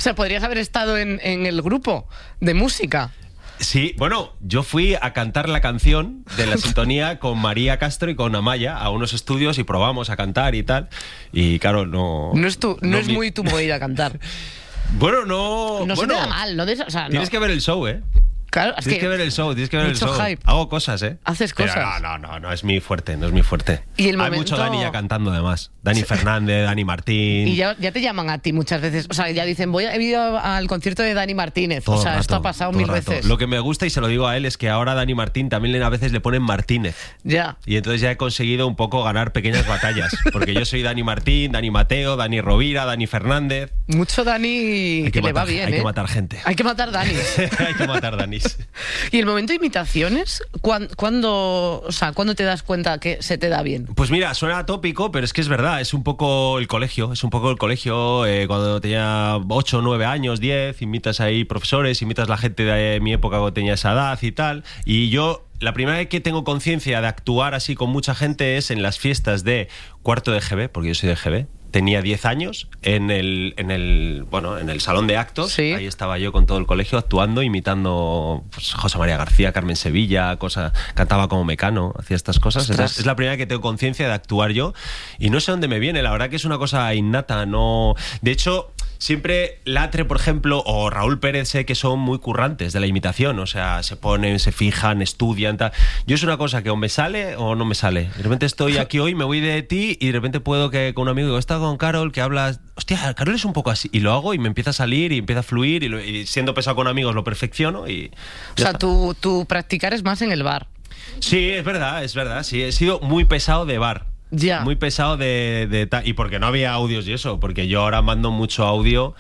O sea, podrías haber estado en el grupo de música. Sí, bueno, yo fui a cantar la canción de la sintonía con María Castro y con Amaya a unos estudios y probamos a cantar y tal. Y claro, no... No es muy tu movida cantar. Bueno, no... No bueno, se te da mal, ¿no? O sea, tienes que ver el show, ¿eh? Claro, Tienes que ver el show, tienes que ver el mucho show. hype. Hago cosas, ¿eh? Haces Pero cosas. no es mi fuerte, no es mi fuerte. Y el Hay momento... mucho Dani ya cantando además. Dani Fernández, Dani Martín. Y ya te llaman a ti muchas veces. O sea, ya dicen, he ido al concierto de Dani Martínez. Todo o sea, el rato, esto ha pasado todo el 1000 rato. veces. Lo que me gusta, y se lo digo a él, es que ahora Dani Martín también a veces le ponen Martínez. Ya. Y entonces ya he conseguido un poco ganar pequeñas batallas. Porque yo soy Dani Martín, Dani Mateo, Dani Rovira, Dani Fernández. Mucho Dani que le va bien, Hay que matar gente. Hay que matar Danis. Hay que matar Danis. Y el momento de imitaciones, ¿cuándo te das cuenta que se te da bien? Pues mira, suena tópico, pero es que es verdad, es un poco el colegio, cuando tenía 8, 9 años, 10, imitas ahí profesores, imitas la gente de mi época cuando tenía esa edad y tal, y yo... La primera vez que tengo conciencia de actuar así con mucha gente es en las fiestas de cuarto de GB, porque yo soy de GB. Tenía 10 años en el salón de actos. Sí. Ahí estaba yo con todo el colegio actuando, imitando pues, José María García, Carmen Sevilla, cantaba como Mecano, hacía estas cosas. Entonces, es la primera vez que tengo conciencia de actuar yo y no sé dónde me viene. La verdad que es una cosa innata. No, de hecho, siempre Latre, por ejemplo, o Raúl Pérez, sé que son muy currantes de la imitación. O sea, se ponen, se fijan, estudian, tal. Yo es una cosa que o me sale o no me sale. De repente estoy aquí hoy, me voy de ti y de repente puedo que con un amigo digo, está con Carol, que hablas, hostia, Carol es un poco así, y lo hago y me empieza a salir y empieza a fluir y siendo pesado con amigos lo perfecciono y... O sea, tú practicar es más en el bar. Sí, es verdad, sí, he sido muy pesado de bar. Ya. Muy pesado y porque no había audios y eso, porque yo ahora mando mucho audio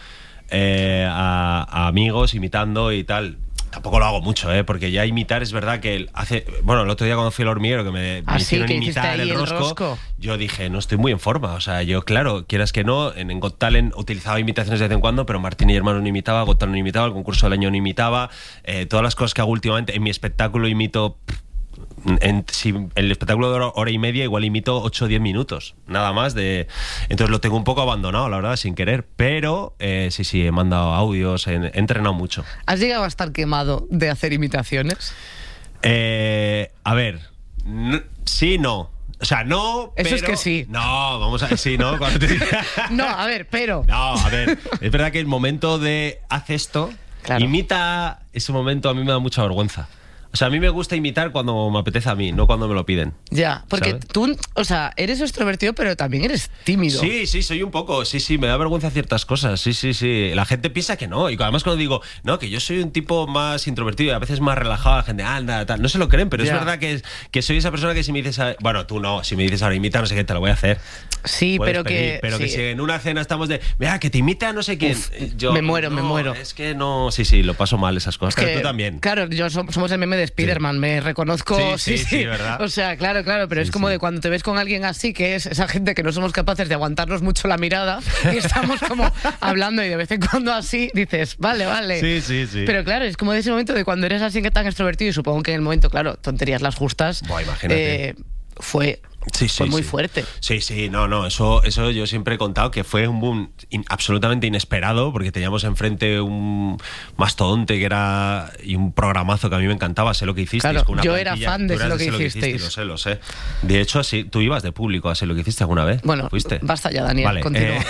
a amigos imitando y tal. Tampoco lo hago mucho, porque ya imitar es verdad que el otro día cuando fui al hormiguero que me hicieron que imitar el rosco, yo dije, no estoy muy en forma. O sea, yo, claro, quieras que no, en Got Talent utilizaba imitaciones de vez en cuando, pero Martín y Hermano no imitaba, Got Talent no imitaba, el concurso del año no imitaba, todas las cosas que hago últimamente, en mi espectáculo imito... Si el espectáculo de hora y media igual imito 8 o 10 minutos nada más entonces lo tengo un poco abandonado, la verdad, sin querer, pero sí, he mandado audios, he entrenado mucho. ¿Has llegado a estar quemado de hacer imitaciones? A ver, sí, no. O sea, no, eso pero... es que sí. No, vamos a ver, sí, ¿no? No, a ver, pero... No, a ver, es verdad que el momento de haz esto, claro. Imita, ese momento a mí me da mucha vergüenza. O sea, a mí me gusta imitar cuando me apetece a mí, no cuando me lo piden. Ya, porque ¿sabes? tú, o sea, eres extrovertido, pero también eres tímido. Sí, soy un poco, sí, me da vergüenza ciertas cosas, sí. La gente piensa que no, y además cuando digo, no, que yo soy un tipo más introvertido y a veces más relajado, la gente, anda, tal, no se lo creen, pero ya. Es verdad que soy esa persona que si me dices, bueno, tú no, si me dices ahora imita, no sé qué, te lo voy a hacer. Sí, pero que si en una cena estamos mira, que te imita no sé quién. Yo me muero. Es que no, sí, lo paso mal esas cosas, pero tú también. Claro, somos el meme de Spiderman, me reconozco. Sí, ¿verdad? O sea, claro, pero es como de cuando te ves con alguien así, que es esa gente que no somos capaces de aguantarnos mucho la mirada y estamos como hablando y de vez en cuando así dices, vale. Sí. Pero claro, es como de ese momento de cuando eres así que tan extrovertido y supongo que en el momento, claro, tonterías las justas. Buah, imagínate. Fue muy fuerte. Sí, no, eso yo siempre he contado que fue un boom absolutamente inesperado, porque teníamos enfrente un mastodonte que era y un programazo que a mí me encantaba, Sé lo que hicisteis. Claro, con una yo plantilla. era fan de Sé lo que hicisteis. Lo sé. De hecho, sí, tú ibas de público a Sé lo que hiciste alguna vez. Bueno, ¿fuiste? Basta ya, Daniel, vale, continúa.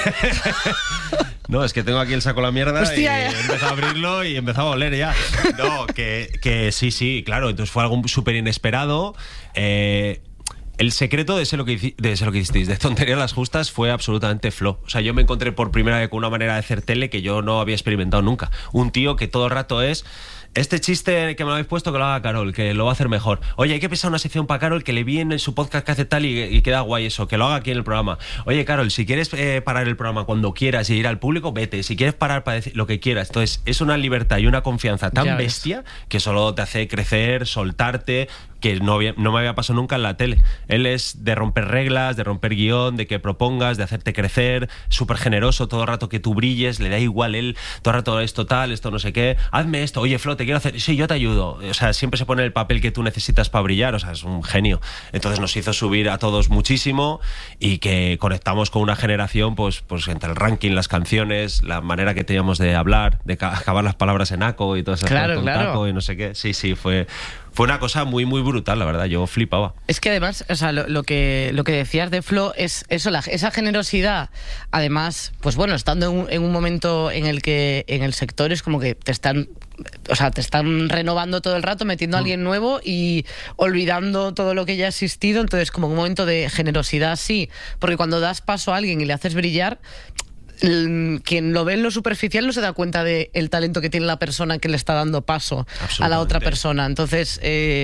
No, es que tengo aquí el saco de la mierda. Hostia, y he empezado a abrirlo y empezaba a oler ya. No, que sí, claro, entonces fue algo súper inesperado. El secreto de Sé lo que hicisteis, de Tonterías las Justas, fue absolutamente flow. O sea, yo me encontré por primera vez con una manera de hacer tele que yo no había experimentado nunca. Un tío que todo el rato es... Este chiste que me lo habéis puesto, que lo haga Carol, que lo va a hacer mejor. Oye, hay que pensar una sección para Carol, que le vi en su podcast que hace tal y queda guay eso, que lo haga aquí en el programa. Oye, Carol, si quieres parar el programa cuando quieras y ir al público, vete. Si quieres parar para decir lo que quieras. Entonces, es una libertad y una confianza tan bestia que solo te hace crecer, soltarte... que no me había pasado nunca en la tele. Él es de romper reglas, de romper guión, de que propongas, de hacerte crecer, súper generoso, todo el rato que tú brilles, le da igual él, todo el rato esto tal, esto no sé qué, hazme esto, oye Flo, te quiero hacer, sí, yo te ayudo. O sea, siempre se pone el papel que tú necesitas para brillar, o sea, es un genio. Entonces nos hizo subir a todos muchísimo y que conectamos con una generación, pues entre el ranking, las canciones, la manera que teníamos de hablar, de acabar las palabras en aco y todo eso, claro. taco y no sé qué. Sí, fue una cosa muy, muy brutal, la verdad. Yo flipaba. Es que además, o sea, lo que decías de Flo es eso, esa generosidad. Además, pues bueno, estando en un momento en el que en el sector es como que te están renovando todo el rato, metiendo a alguien nuevo y olvidando todo lo que ya ha existido. Entonces, como un momento de generosidad, sí. Porque cuando das paso a alguien y le haces brillar, quien lo ve en lo superficial no se da cuenta del talento que tiene la persona que le está dando paso a la otra persona. Entonces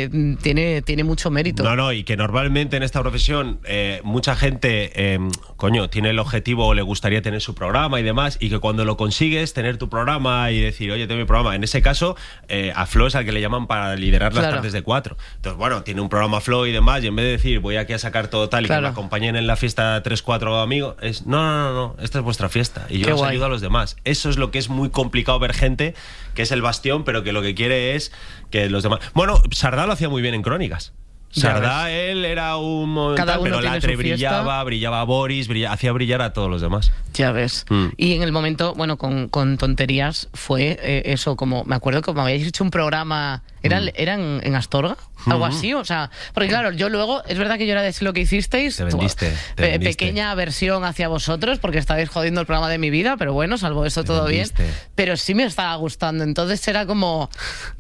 tiene mucho mérito. No, y que normalmente en esta profesión mucha gente tiene el objetivo o le gustaría tener su programa y demás, y que cuando lo consigues, tener tu programa y decir, oye, tengo mi programa, en ese caso a Flo es al que le llaman para liderar las tardes de 4. Entonces, bueno, tiene un programa Flo y demás, y en vez de decir, voy aquí a sacar todo tal y que me acompañen en la fiesta 3-4 amigos, es no, esta es vuestra fiesta y yo os ayudo a los demás. Eso es lo que es muy complicado ver gente que es el bastión, pero que lo que quiere es que los demás... Bueno, Sardá lo hacía muy bien en Crónicas. Sardá, él era un momental, pero Latre brillaba Boris, hacía brillar a todos los demás. Ya ves. Y en el momento, bueno, con Tonterías fue eso, como me acuerdo que me habíais hecho un programa, ¿era en Astorga? Algo así, o sea, porque claro, yo luego, es verdad que yo era de lo que hicisteis, te vendiste. Pequeña versión hacia vosotros, porque estabais jodiendo el programa de mi vida, pero bueno, salvo eso todo bien, pero sí me estaba gustando, entonces era como,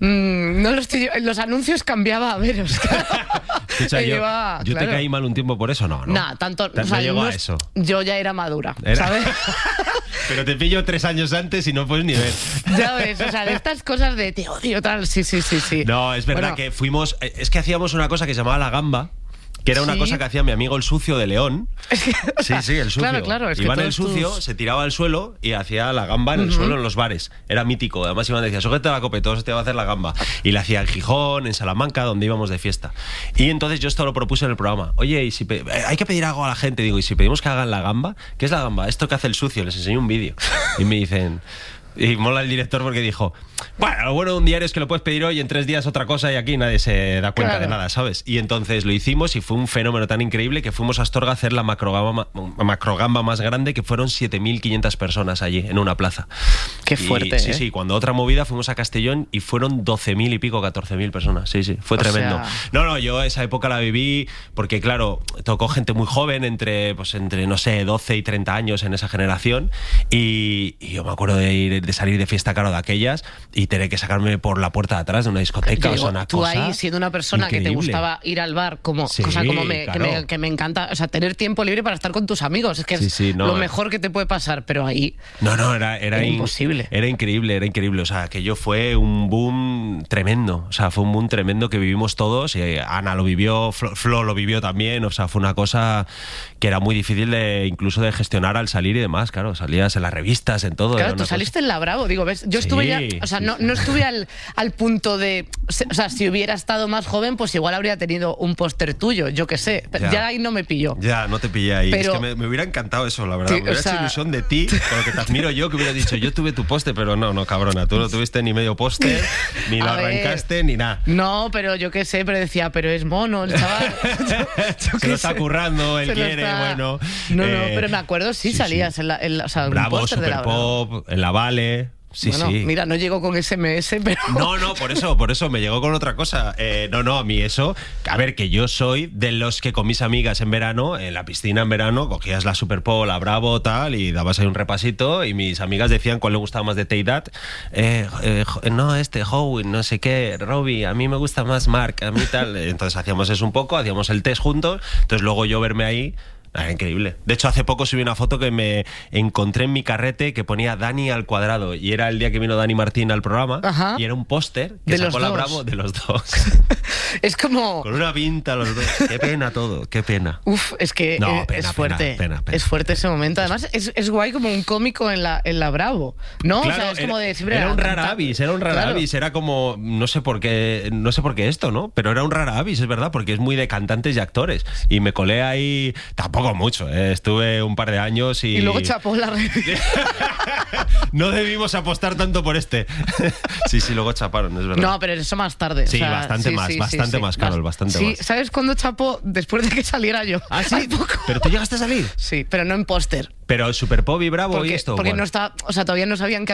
no lo estoy, los anuncios cambiaba a veros. Escucha, yo te caí mal un tiempo por eso, no. Nah, tanto, o sea, llegó a eso. Yo ya era madura, ¿sabes? Pero te pillo 3 años antes y no puedes ni ver. Ya ves, o sea, de estas cosas de te odio tal, sí. No, es verdad que fuimos, es que hacíamos una cosa que se llamaba La Gamba, que era una cosa que hacía mi amigo el Sucio de León. Sí, el Sucio. Claro. Es Iban el Sucio, se tiraba al suelo y hacía la gamba en el suelo en los bares. Era mítico. Además Iván decía, sujeta la copa y todos te va a hacer la gamba. Y la hacía en Gijón, en Salamanca, donde íbamos de fiesta. Y entonces yo esto lo propuse en el programa. Oye, y si hay que pedir algo a la gente. Digo, y si pedimos que hagan la gamba, ¿qué es la gamba? Esto que hace el Sucio. Les enseño un vídeo. Y me dicen... Y mola el director porque dijo, bueno, lo bueno de un diario es que lo puedes pedir hoy, en 3 días otra cosa y aquí nadie se da cuenta de nada, ¿sabes? Y entonces lo hicimos y fue un fenómeno tan increíble que fuimos a Astorga a hacer la macrogamba más grande, que fueron 7.500 personas allí en una plaza. Qué fuerte. Sí, cuando otra movida fuimos a Castellón y fueron 12.000 y pico, 14.000 personas. Sí, fue tremendo. No, yo esa época la viví porque, claro, tocó gente muy joven, entre no sé, 12 y 30 años en esa generación, y yo me acuerdo de salir de fiesta caro de aquellas y tener que sacarme por la puerta de atrás de una discoteca. Digo, tú ahí siendo una persona increíble, que te gustaba ir al bar, que me encanta, o sea, tener tiempo libre para estar con tus amigos, es que es lo mejor que te puede pasar, pero ahí era imposible. Era increíble, o sea, aquello fue un boom tremendo, o sea, fue un boom tremendo que vivimos todos, y Ana lo vivió, Flo lo vivió también, o sea, fue una cosa que era muy difícil incluso de gestionar al salir y demás, claro, salías en las revistas, en todo. Claro, tú saliste en La Bravo, digo, ¿ves? Yo estuve ya, o sea, no estuve al punto de, o sea, si hubiera estado más joven, pues igual habría tenido un póster tuyo, yo qué sé, ya ahí no me pilló. Ya, no te pillé ahí, pero, es que me hubiera encantado eso, la verdad, me hubiera hecho ilusión de ti, con lo que te admiro yo, que hubieras dicho, yo tuve tu póster, pero no, cabrona, tú no tuviste ni medio póster, ni lo arrancaste, ni nada. No, pero yo qué sé, pero decía, pero es mono, el chaval. Se lo está currando, él quiere, bueno. No, pero me acuerdo, salías en o sea, Bravo, un póster de La Bravo. Superpop, en la Vale. Bueno, mira, no llegó con SMS, pero... No, por eso me llegó con otra cosa. A mí eso... A ver, que yo soy de los que con mis amigas en verano, en la piscina en verano, cogías la Superpop, la Bravo, tal, y dabas ahí un repasito, y mis amigas decían cuál le gustaba más de Teidat. Howie, no sé qué, Robbie, a mí me gusta más Mark, a mí tal. Entonces hacíamos eso un poco, hacíamos el test juntos, entonces luego yo verme ahí... Era increíble. De hecho, hace poco subí una foto que me encontré en mi carrete que ponía Dani al cuadrado. Y era el día que vino Dani Martín al programa. Ajá. Y era un póster que De sacó los la dos. Bravo de los dos. Es como... Con una pinta los dos. Qué pena todo, qué pena. Uf, es que No, pena, es fuerte. pena. Es fuerte ese momento. Además, es guay como un cómico en la Bravo, ¿no? Claro, o sea, es como de siempre era un rara cantante. avis, Claro. era como, no sé por qué esto, ¿no? Pero era un rara avis, es verdad, porque es muy de cantantes y actores. Y me colé ahí, tampoco mucho, estuve un par de años y... Y luego chapó la red. No debimos apostar tanto por este. Sí, luego chaparon, es verdad. No, pero eso más tarde. Sí, o sea, bastante más, Carol, bastante más. ¿Sabes cuándo chapó? Después de que saliera yo. ¿Ah, sí? Hace poco. ¿Pero tú llegaste a salir? Sí, pero no en póster. Pero Super Pop y Bravo y Porque, esto. porque ¿cuál? no está, o sea, todavía no sabían que